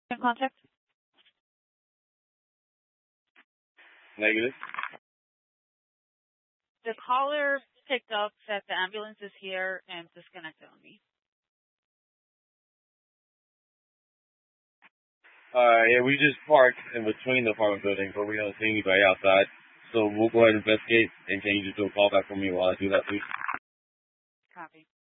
In contact? Negative. The caller picked up that the ambulance is here and disconnected on me. Yeah, we just parked in between the apartment buildings, but we don't see anybody outside. So we'll go ahead and investigate, and can you just do a call back for me while I do that, please? Copy.